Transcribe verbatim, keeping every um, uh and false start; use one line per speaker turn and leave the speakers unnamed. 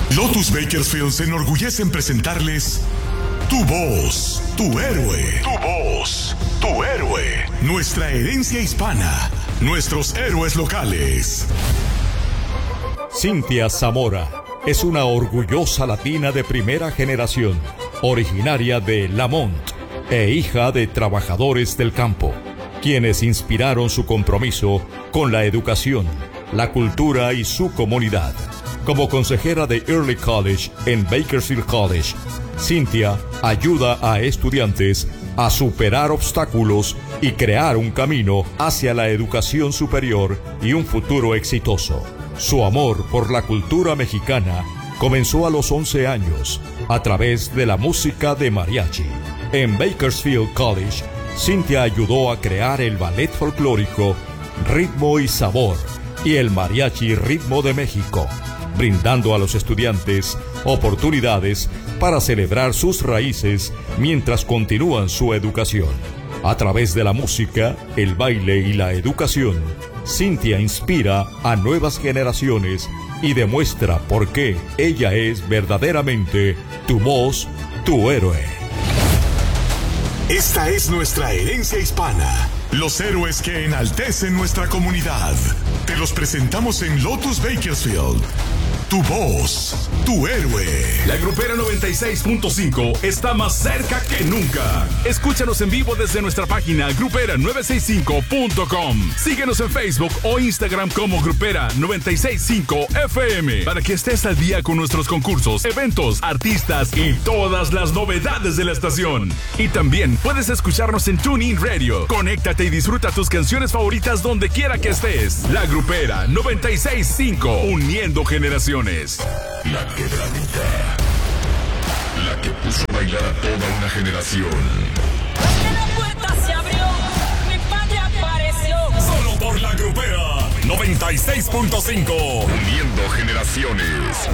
Lotus Bakersfield se enorgullece en presentarles Tu Voz, Tu Héroe. Tu Voz, Tu Héroe. Nuestra herencia hispana, nuestros héroes locales.
Cintia Zamora es una orgullosa latina de primera generación, originaria de Lamont e hija de trabajadores del campo, quienes inspiraron su compromiso con la educación, la cultura y su comunidad. Como consejera de Early College en Bakersfield College, Cintia ayuda a estudiantes a superar obstáculos y crear un camino hacia la educación superior y un futuro exitoso. Su amor por la cultura mexicana comenzó a los once años a través de la música de mariachi. En Bakersfield College, Cintia ayudó a crear el ballet folclórico Ritmo y Sabor y el mariachi Ritmo de México, brindando a los estudiantes oportunidades para celebrar sus raíces mientras continúan su educación. A través de la música, el baile y la educación, Cintia inspira a nuevas generaciones y demuestra por qué ella es verdaderamente tu voz, tu héroe.
Esta es nuestra herencia hispana, los héroes que enaltecen nuestra comunidad. Te los presentamos en Lotus Bakersfield. Tu voz, tu héroe.
La Grupera noventa y seis punto cinco está más cerca que nunca. Escúchanos en vivo desde nuestra página grupera novecientos sesenta y cinco punto com. Síguenos en Facebook o Instagram como Grupera noventa y seis punto cinco F M para que estés al día con nuestros concursos, eventos, artistas y todas las novedades de la estación. Y también puedes escucharnos en TuneIn Radio. Conéctate y disfruta tus canciones favoritas donde quiera que estés. La Grupera noventa y seis punto cinco, uniendo generaciones.
La Quebradita, la que puso a bailar a toda una generación.
La puerta se abrió, mi padre apareció.
Solo por La Grupera noventa y seis punto cinco, uniendo generaciones.